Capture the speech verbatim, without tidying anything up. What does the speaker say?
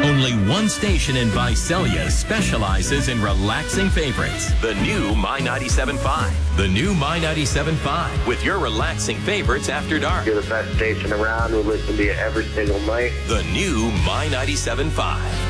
Only one station in Visalia specializes in relaxing favorites. The new My ninety-seven point five. The new My ninety-seven point five with your relaxing favorites after dark. You're the best station around. We listen to you every single night. The new My ninety-seven point five.